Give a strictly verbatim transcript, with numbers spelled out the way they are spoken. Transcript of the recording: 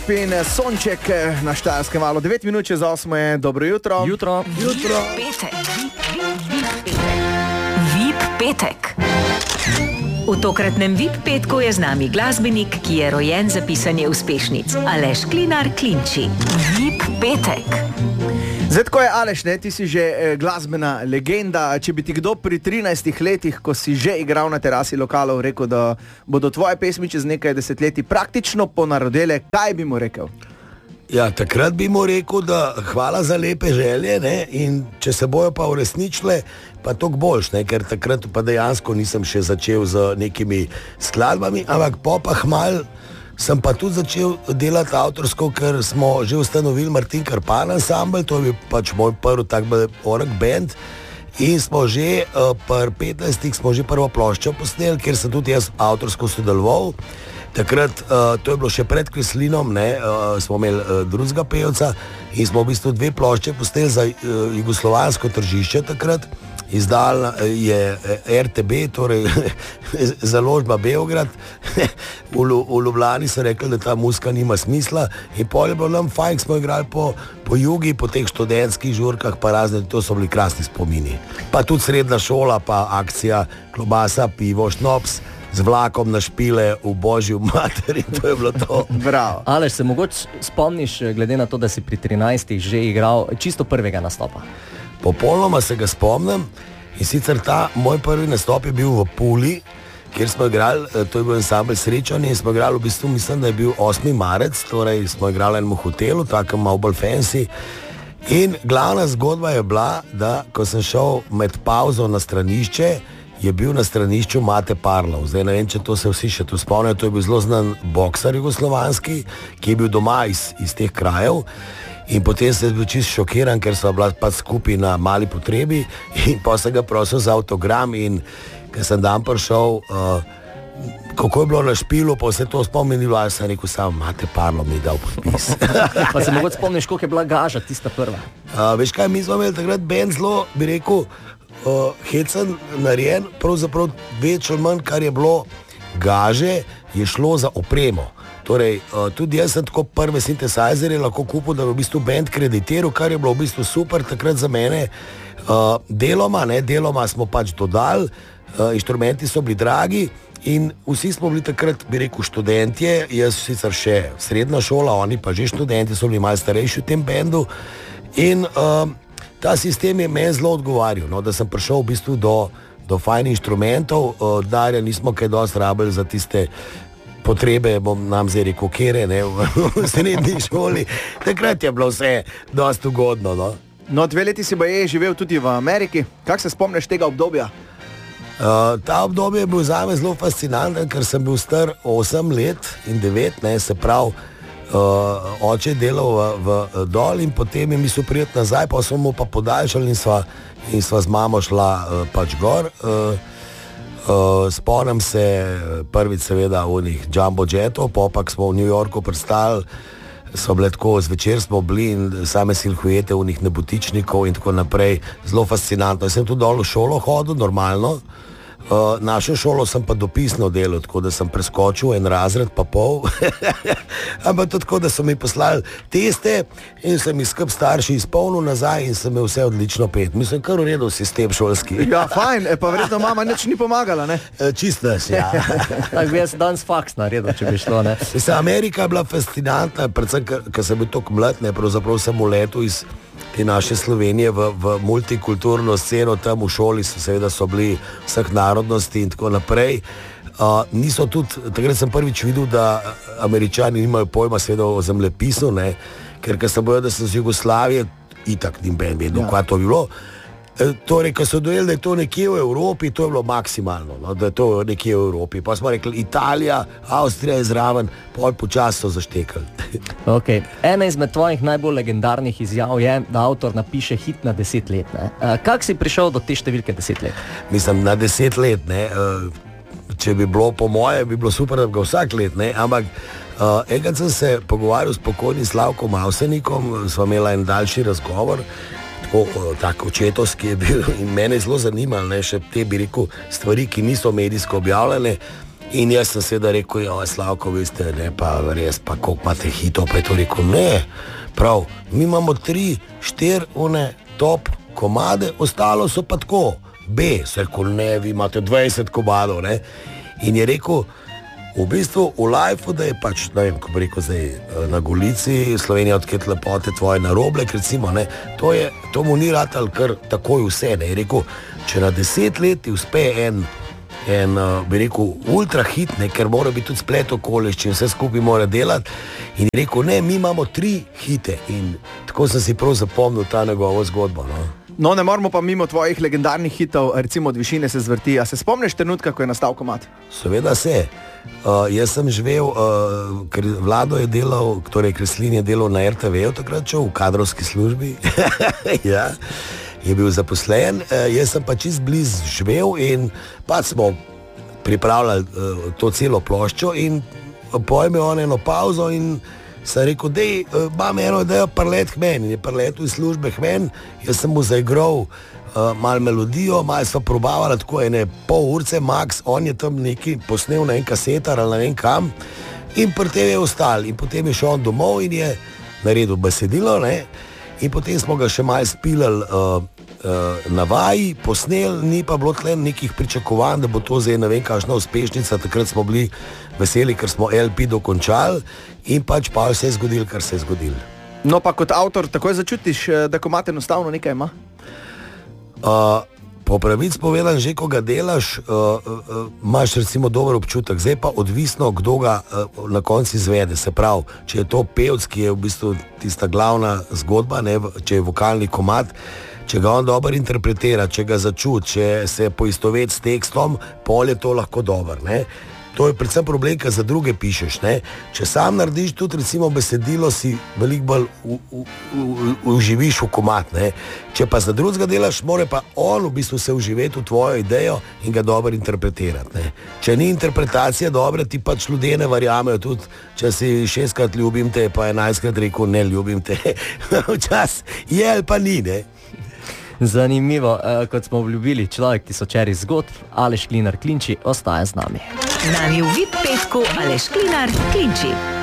In sonček na Štajerskem valu, devet minut čez osmo je, dobro jutro. Jutro. Jutro. Petek. V I P petek. V tokratnem V I P petku je z nami glasbenik, ki je rojen za pisanje uspešnic. Aleš Klinar Klinči. V I P petek. Zdaj, tako je, Aleš, ne, ti si že eh, glasbena legenda. Če bi ti kdo pri trinajstih letih, ko si že igral na terasi lokalov, rekel, da bodo tvoje pesmi čez nekaj desetletij praktično ponarodele, kaj bi mu rekel? Ja, takrat bi mu rekel, da hvala za lepe želje, ne, in če se bojo pa uresničile, pa toliko boljš, ne, ker takrat pa dejansko nisem še začel z nekimi skladbami, ampak po pa hmal sem pa tudi začel delati avtorsko, ker smo že ustanovili Martin Karpan ansambl, to je bil pač moj prvi tak org band, in smo že uh, pri petnajstih smo že prvo ploščo posneli, kjer sem tudi jaz avtorsko sodeloval. Takrat, uh, to je bilo še pred Kreslinom, ne, uh, smo imeli uh, drugega pevca in smo v bistvu dve plošče posneli za uh, jugoslovansko tržišče takrat. Izdal je R T B, torej založba Beograd. v, v Ljubljani so rekli, da ta muzika nima smisla, in pol je bilo nam fajn, smo igrali po, po jugi, po teh študentskih žurkah, pa razne, to so bili krasni spomini. Pa tudi srednja šola, pa akcija klobasa, pivo, šnops, z vlakom na špile v božji materi, to je bilo to. Bravo. Aleš, se mogoče spomniš, glede na to, da si pri trinajstih že igral čisto prvega nastopa? Popolnoma se ga spomnim, in sicer ta moj prvi nastop je bil v Puli, kjer smo igrali, to je bil ansambl Srečanje, in smo igrali v bistvu, mislim, da je bil osmi marec, torej smo igrali v enem hotelu, takem malo bolj fancy, in glavna zgodba je bila, da ko sem šel med pauzo na stranišče, je bil na stranišču Mate Parlov. Zdaj ne vem, če to se vsi še tu spomnijo, to je bil zelo znan boksar jugoslovanski, ki je bil doma iz, iz teh krajev. In potem sem bil čist šokiran, ker smo bila pa skupaj na Mali potrebi, in pa sem ga prosil za avtogram, in ker sem dan prišel, uh, kako je bilo na špilu, pa vse to spomenilo, ali sem rekel, samo Mate Parlo mi je dal podpis. Pa se mogoče spomniš, koliko je bila gaža tista prva? Uh, veš kaj, mi smo imeli takrat band zelo, bi rekel, uh, hecen narejen, pravzaprav več ali manj, kar je bilo gaže, je šlo za opremo. Torej, uh, tudi jaz sem tako prve sintesajzerje lahko kupil, da bi v bistvu band kreditiral, kar je bilo v bistvu super takrat za mene. Uh, deloma, ne, deloma smo pač dodali, uh, inštrumenti so bili dragi in vsi smo bili takrat, bi rekel, študentje, jaz sicer še srednja šola, oni pa že študenti, so bili malo starejši v tem bendu, in uh, ta sistem je meni zelo odgovarjal, no, da sem prišel v bistvu do, do fajnih inštrumentov, uh, darja nismo kaj dosti rabili za tiste potrebe, bom nam zdaj rekel, kere, ne, v, v srednji šoli. Takrat je bilo vse dosti ugodno, no. No, dve leti si baje živel tudi v Ameriki. Kako se spomniš tega obdobja? Uh, ta obdobje je bil zame zelo fascinanten, ker sem bil star osem let in devet, ne, se pravi, uh, oče delal v, v dol, in potem je mislil prijeti nazaj, pa smo mu pa podaljšali in sva, in sva z mamo šla uh, pač gor. Uh, Uh, spomnim se prvič seveda v njih jumbo jetov, popak smo v New Yorku pristali, so bile tako, zvečer smo bili in same silhuete v njih nebotičnikov in tako naprej, zelo fascinantno. Jaz sem tu dol v šolo hodil, normalno, uh, našo šolo sem pa dopisno delal, tako da sem preskočil en razred pa pol, ampak to tako, da so mi poslali teste in sem jih skup starši izpolnil nazaj in sem imel vse odlično pet. Mislim, kar v redu sistem šolski. Ja, fajn, e, pa verjetno mama nič ni pomagala, ne? E, čist nas, ja. Tako bi jaz danes faks naredil, če bi šlo, ne? Mislim, Amerika je bila fascinantna, predvsem, ker sem bil toliko mlad, ne, pravzaprav sem v letu iz te naše Slovenije v, v multikulturno sceno, tam v šoli so seveda so bili vseh narodnosti in tako naprej. Uh, niso tudi, takrat sem prvič videl, da Američani nimajo pojma seveda o zemljepisu, ne, ker ker sem bojo, da sem z Jugoslavije, itak nim ben vedno, ja. Kaj to bi bilo. E, torej, ko so dojeli, da je to nekje v Evropi, to je bilo maksimalno, no, da je to nekje v Evropi. Pa smo rekli, Italija, Avstrija je zraven, pol počas so zaštekali. Okay. Ena izmed tvojih najbolj legendarnih izjav je, da avtor napiše hit na deset let. Uh, Kako si prišel do te številke deset let? Mislim, na deset let, ne. Uh, če bi bilo po moje, bi bilo super, da bi ga vsak let, ne. Ampak uh, enkrat sem se pogovarjal s pokojnim Slavkom Avsenikom, sva imela en daljši razgovor, tako, uh, tako očetovski je bil in mene zelo zanimalo, ne, še te, bi rekel, stvari, ki niso medijsko objavljene. In jaz sem seveda rekel, ja, Slavko, vi ste, ne, pa res, pa koliko imate hitov, pa je to rekel, ne, prav, mi imamo tri, štiri, one, top komade, ostalo so pa tako, B, se rekel, ne, vi imate dvajset komadov, ne, in je rekel, v bistvu v lifeu, da je pač, ne vem, ko bi rekel zdaj na Golici, Slovenija odkjet lepote tvoje na Roblek, recimo, ne, to je, to mu ni ratal kar takoj vse, ne, je rekel, če na deset let ti uspe en, en, bi rekel, ultra hit, ne, ker mora biti tudi splet okoliščin, vse skupaj mora delati, in je rekel, ne, mi imamo tri hite, in tako sem si prav zapomnil ta njegovo zgodbo, no. No, ne moramo pa mimo tvojih legendarnih hitov, recimo Od višine se zvrti. A se spomniš trenutka, ko je nastal komad? Seveda se. Uh, jaz sem živel, uh, ker Vlado je delal, torej Kreslin je delal na er te ve-u takrat, čo, v kadrovski službi. Ja, je bil zaposlen. Uh, jaz sem pa čist bliz živel in pa smo pripravljali uh, to celo ploščo in pojem je on eno pauzo in sem rekel, dej, imam eno idejo, parlet k meni. In je parletu iz službe k meni, jaz sem mu zaigral uh, malo melodijo, malo sva probavala, tako ene pol urce, max, on je tam neki posnel na en kasetar ali na en kam in pri tem je ostal. In potem je šel on domov in je naredil besedilo, ne, in potem smo ga še malo spilali uh, uh, na vaji, posnel, ni pa bilo tle nekih pričakovanj, da bo to zdaj ne vem kakšna uspešnica, takrat smo bili veseli, ker smo el pi dokončali in pač pa vse je zgodil, kar se je zgodil. No pa kot avtor takoj začutiš, da komad enostavno nekaj ima? Uh, po pravic povedan, že ko ga delaš, uh, uh, imaš recimo dober občutek, zdaj pa odvisno, kdo ga uh, na konci izvede, se pravi, če je to pevc, ki je v bistvu tista glavna zgodba, ne, če je vokalni komad, če ga on dobro interpretira, če ga začuti, če se poistoveti s tekstom, pol je to lahko dober, ne. To je predvsem problem, ker za druge pišeš, ne. Če sam narediš tudi recimo besedilo, si veliko bolj u, u, u, uživiš v komad, ne. Če pa za drugega delaš, mora pa on v bistvu se uživeti v tvojo idejo in ga dobro interpretirati, ne. Če ni interpretacija dobra, ti pač ljudje ne verjamejo, tudi če si šestkrat ljubim te, pa enajstkrat rekel ne ljubim te. Včas je ali pa ni, ne. Zanimivo, uh, kot smo obljubili, človek tisočerih zgodb, Aleš Klinar Klinči ostaja z nami. Z nami v V I P petku Aleš Klinar Klinči.